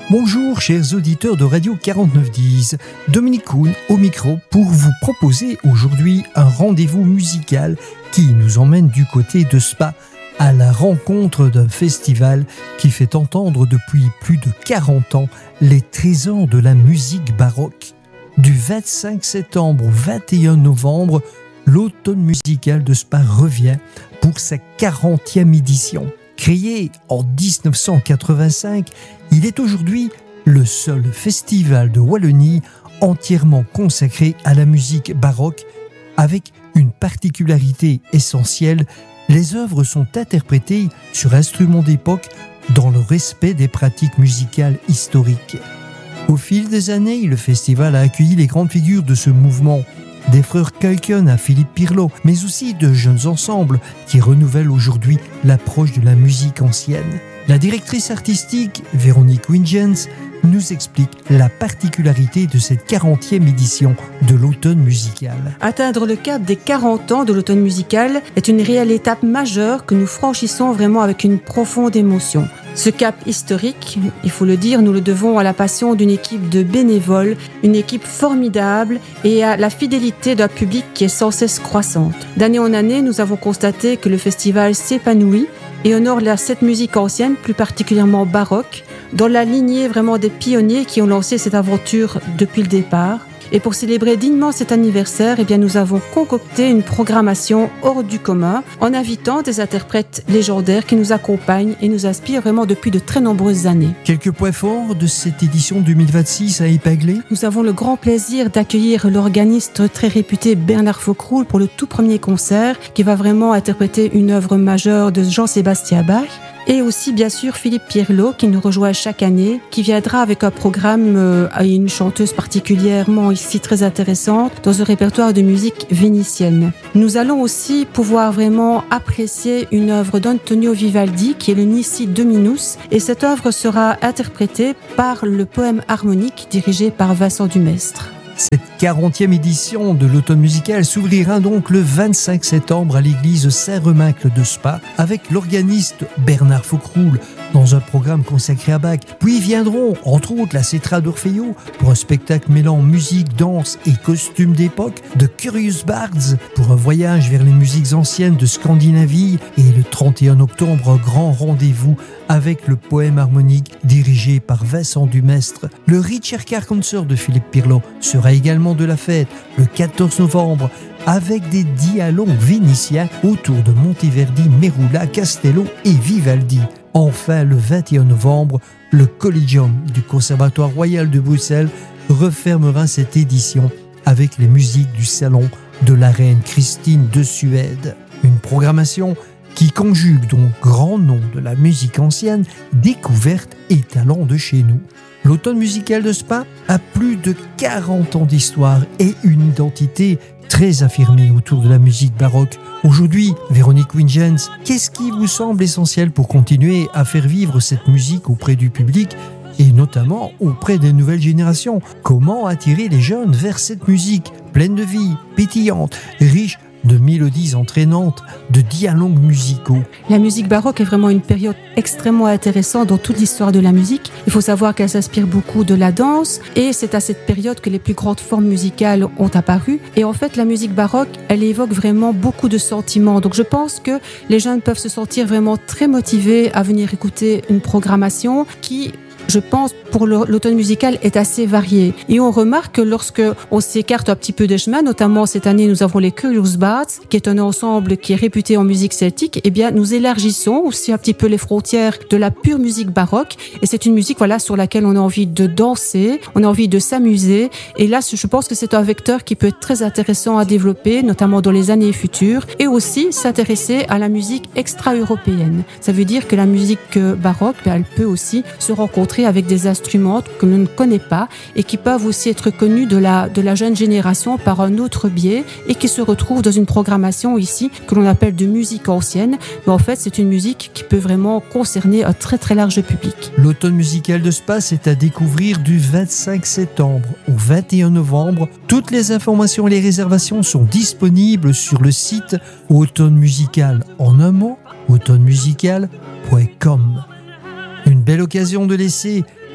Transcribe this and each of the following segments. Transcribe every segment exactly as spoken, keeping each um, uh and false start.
Bonjour chers auditeurs de Radio quarante-neuf dix, Dominique Kuhn au micro pour vous proposer aujourd'hui un rendez-vous musical qui nous emmène du côté de Spa à la rencontre d'un festival qui fait entendre depuis plus de quarante ans les trésors de la musique baroque. Du vingt-cinq septembre au vingt et un novembre, l'automne musical de Spa revient pour sa quarantième édition. Créé en dix-neuf cent quatre-vingt-cinq, il est aujourd'hui le seul festival de Wallonie entièrement consacré à la musique baroque, avec une particularité essentielle, les œuvres sont interprétées sur instruments d'époque dans le respect des pratiques musicales historiques. Au fil des années, le festival a accueilli les grandes figures de ce mouvement, des frères Kuijken à Philippe Pirlo, mais aussi de jeunes ensembles qui renouvellent aujourd'hui l'approche de la musique ancienne. La directrice artistique, Véronique Wingens, nous explique la particularité de cette quarantième édition de l'automne musical. Atteindre le cap des quarante ans de l'automne musical est une réelle étape majeure que nous franchissons vraiment avec une profonde émotion. Ce cap historique, il faut le dire, nous le devons à la passion d'une équipe de bénévoles, une équipe formidable et à la fidélité d'un public qui est sans cesse croissante. D'année en année, nous avons constaté que le festival s'épanouit et honore la, cette musique ancienne, plus particulièrement baroque, dans la lignée vraiment des pionniers qui ont lancé cette aventure depuis le départ. Et pour célébrer dignement cet anniversaire, eh bien, nous avons concocté une programmation hors du commun en invitant des interprètes légendaires qui nous accompagnent et nous inspirent vraiment depuis de très nombreuses années. Quelques points forts de cette édition deux mille vingt-six à épingler. Nous avons le grand plaisir d'accueillir l'organiste très réputé Bernard Fockrühl pour le tout premier concert qui va vraiment interpréter une œuvre majeure de Jean-Sébastien Bach. Et aussi, bien sûr, Philippe Pirlo, qui nous rejoint chaque année, qui viendra avec un programme euh, à une chanteuse particulièrement ici très intéressante dans un répertoire de musique vénitienne. Nous allons aussi pouvoir vraiment apprécier une œuvre d'Antonio Vivaldi, qui est le Nisi Dominus, et cette œuvre sera interprétée par le poème harmonique dirigé par Vincent Dumestre. Cette quarantième édition de l'automne musical s'ouvrira donc le vingt-cinq septembre à l'église Saint-Remacle de Spa avec l'organiste Bernard Fockrühl dans un programme consacré à Bach. Puis viendront entre autres la Cetra d'Orfeo pour un spectacle mêlant musique, danse et costumes d'époque, de Curious Bards pour un voyage vers les musiques anciennes de Scandinavie et le trente et un octobre un grand rendez-vous avec le poème harmonique dirigé par Vincent Dumestre. Le Ricercar Concert de Philippe Pirlo sera également de la fête le quatorze novembre avec des dialogues vénitiens autour de Monteverdi, Merula, Castello et Vivaldi. Enfin, le vingt et un novembre, le Collegium du Conservatoire Royal de Bruxelles refermera cette édition avec les musiques du salon de la reine Christine de Suède. Une programmation qui conjugue donc grands noms de la musique ancienne, découvertes et talents de chez nous. L'automne musical de Spa a plus de quarante ans d'histoire et une identité très affirmée autour de la musique baroque. Aujourd'hui, Véronique Wingens, qu'est-ce qui vous semble essentiel pour continuer à faire vivre cette musique auprès du public et notamment auprès des nouvelles générations? Comment attirer les jeunes vers cette musique pleine de vie, pétillante, riche de mélodies entraînantes, de dialogues musicaux? La musique baroque est vraiment une période extrêmement intéressante dans toute l'histoire de la musique. Il faut savoir qu'elle s'inspire beaucoup de la danse et c'est à cette période que les plus grandes formes musicales ont apparu. Et en fait, la musique baroque, elle évoque vraiment beaucoup de sentiments. Donc je pense que les jeunes peuvent se sentir vraiment très motivés à venir écouter une programmation qui, je pense, pour l'automne musical est assez varié. Et on remarque que lorsque on s'écarte un petit peu des chemins, notamment cette année, nous avons les Curious Bards, qui est un ensemble qui est réputé en musique celtique, eh bien, nous élargissons aussi un petit peu les frontières de la pure musique baroque. Et c'est une musique, voilà, sur laquelle on a envie de danser, on a envie de s'amuser. Et là, je pense que c'est un vecteur qui peut être très intéressant à développer, notamment dans les années futures. Et aussi s'intéresser à la musique extra-européenne. Ça veut dire que la musique baroque, ben, elle peut aussi se rencontrer avec des instruments que l'on ne connaît pas et qui peuvent aussi être connus de la, de la jeune génération par un autre biais et qui se retrouvent dans une programmation ici que l'on appelle de musique ancienne. Mais en fait, c'est une musique qui peut vraiment concerner un très très large public. L'automne musical de Spa, c'est à découvrir du vingt-cinq septembre au vingt et un novembre. Toutes les informations et les réservations sont disponibles sur le site Automne Musical en un mot, automne musical point com. Une belle occasion de laisser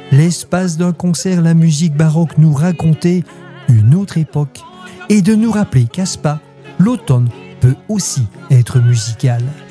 l'espace d'un concert, la musique baroque nous racontait une autre époque et de nous rappeler qu'à Spa, l'automne peut aussi être musical.